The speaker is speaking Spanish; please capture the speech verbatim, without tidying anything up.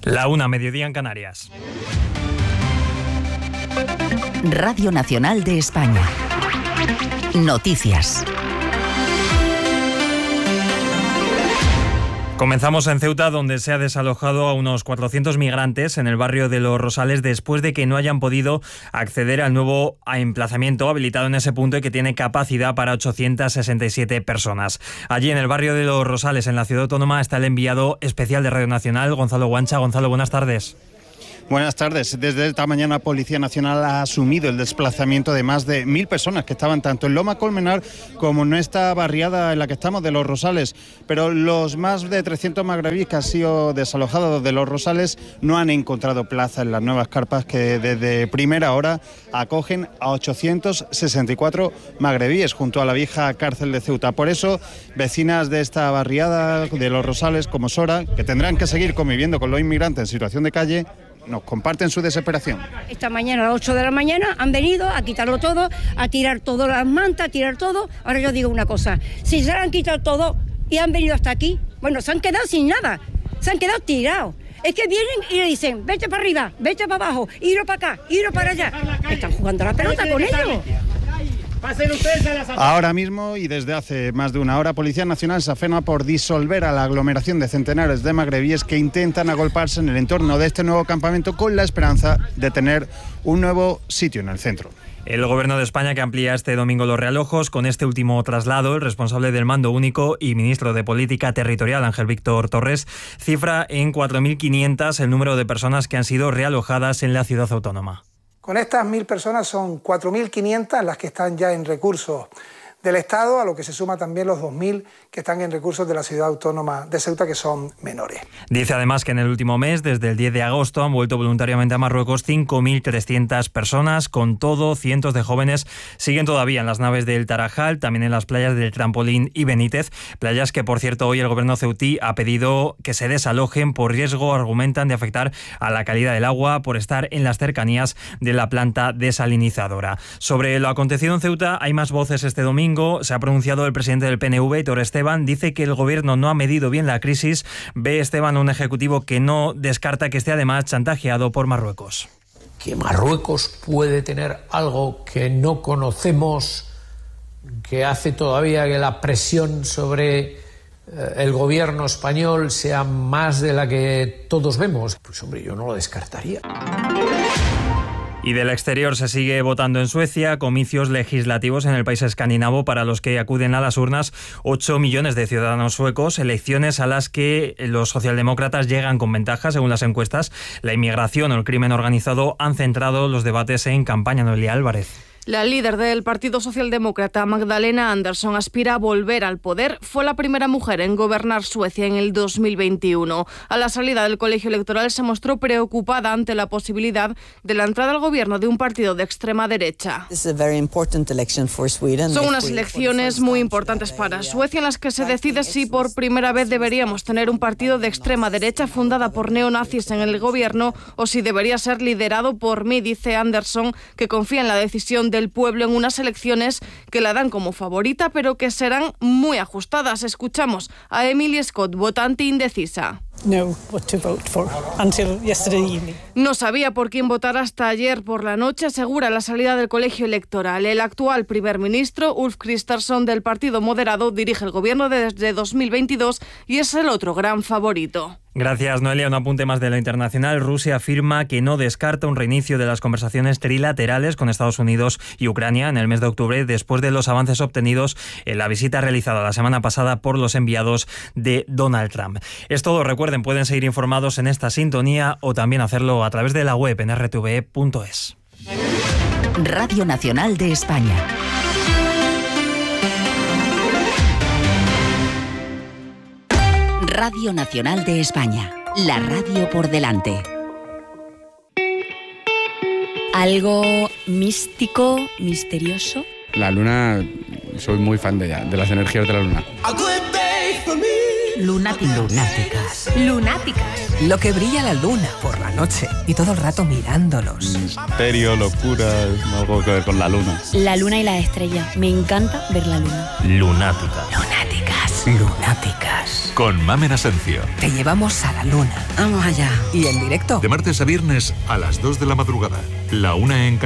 La una, mediodía en Canarias. Radio Nacional de España. Noticias. Comenzamos en Ceuta, donde se ha desalojado a unos cuatrocientos migrantes en el barrio de Los Rosales después de que no hayan podido acceder al nuevo emplazamiento habilitado en ese punto y que tiene capacidad para ochocientas sesenta y siete personas. Allí en el barrio de Los Rosales, en la ciudad autónoma, está el enviado especial de Radio Nacional, Gonzalo Guancha. Gonzalo, buenas tardes. Buenas tardes. Desde esta mañana Policía Nacional ha asumido el desplazamiento de más de mil personas que estaban tanto en Loma Colmenar como en esta barriada en la que estamos de Los Rosales. Pero los más de trescientos magrebíes que han sido desalojados de Los Rosales no han encontrado plaza en las nuevas carpas que desde primera hora acogen a ochocientos sesenta y cuatro magrebíes junto a la vieja cárcel de Ceuta. Por eso, vecinas de esta barriada de Los Rosales como Sora, que tendrán que seguir conviviendo con los inmigrantes en situación de calle, nos comparten su desesperación. Esta mañana a las ocho de la mañana han venido a quitarlo todo, a tirar todas las mantas, a tirar todo. Ahora yo digo una cosa, si se han quitado todo y han venido hasta aquí, bueno, se han quedado sin nada, se han quedado tirados. Es que vienen y le dicen, vete para arriba, vete para abajo, iro para acá, iro para allá. Están jugando la pelota con ellos. Ahora mismo y desde hace más de una hora, Policía Nacional se afana por disolver a la aglomeración de centenares de magrebíes que intentan agolparse en el entorno de este nuevo campamento con la esperanza de tener un nuevo sitio en el centro. El Gobierno de España, que amplía este domingo los realojos, con este último traslado, el responsable del mando único y ministro de Política Territorial, Ángel Víctor Torres, cifra en cuatro mil quinientas el número de personas que han sido realojadas en la ciudad autónoma. Con estas mil personas son cuatro mil quinientas las que están ya en recursos del Estado, a lo que se suma también los dos mil que están en recursos de la ciudad autónoma de Ceuta, que son menores. Dice además que en el último mes, desde el diez de agosto, han vuelto voluntariamente a Marruecos cinco mil trescientas personas. Con todo, cientos de jóvenes siguen todavía en las naves del Tarajal, también en las playas del Trampolín y Benítez, playas que, por cierto, hoy el gobierno ceutí ha pedido que se desalojen por riesgo, argumentan, de afectar a la calidad del agua por estar en las cercanías de la planta desalinizadora. Sobre lo acontecido en Ceuta hay más voces este domingo. Se ha pronunciado el presidente del P N V, Aitor Esteban. Dice que el gobierno no ha medido bien la crisis. Ve Esteban un ejecutivo que no descarta que esté además chantajeado por Marruecos. Que Marruecos puede tener algo que no conocemos, que hace todavía que la presión sobre eh, el gobierno español sea más de la que todos vemos. Pues hombre, yo no lo descartaría. Y del exterior se sigue votando en Suecia, comicios legislativos en el país escandinavo para los que acuden a las urnas ocho millones de ciudadanos suecos, elecciones a las que los socialdemócratas llegan con ventaja según las encuestas. La inmigración o el crimen organizado han centrado los debates en campaña. Noelia Álvarez. La líder del Partido Socialdemócrata, Magdalena Andersson, aspira a volver al poder. Fue la primera mujer en gobernar Suecia en el dos mil veintiuno. A la salida del colegio electoral se mostró preocupada ante la posibilidad de la entrada al gobierno de un partido de extrema derecha. Son unas elecciones muy importantes para Suecia en las que se decide si por primera vez deberíamos tener un partido de extrema derecha fundada por neonazis en el gobierno o si debería ser liderado por mí, dice Andersson, que confía en la decisión del pueblo en unas elecciones que la dan como favorita, pero que serán muy ajustadas. Escuchamos a Emily Scott, votante indecisa. No, what to vote for until yesterday evening. No sabía por quién votar hasta ayer por la noche, asegura la salida del colegio electoral. El actual primer ministro, Ulf Kristersson, del Partido Moderado, dirige el gobierno desde dos mil veintidós y es el otro gran favorito. Gracias, Noelia. Un apunte más de lo internacional. Rusia afirma que no descarta un reinicio de las conversaciones trilaterales con Estados Unidos y Ucrania en el mes de octubre, después de los avances obtenidos en la visita realizada la semana pasada por los enviados de Donald Trump. Es todo. Recuerden, pueden seguir informados en esta sintonía o también hacerlo a través de la web en r t v e punto es. Radio Nacional de España. Radio Nacional de España, la radio por delante. ¿Algo místico, misterioso? La luna, soy muy fan de ella, de las energías de la luna. Lunáticas. Lunáticas. Lunáticas. Lo que brilla la luna por la noche y todo el rato mirándonos. Misterio, locura, algo que ver con la luna. La luna y las estrellas. Me encanta ver la luna. Lunáticas. Lunáticas. lunáticas. Con Mamen Asencio. Te llevamos a la luna. Vamos allá. Y en directo. De martes a viernes a las dos de la madrugada. La una en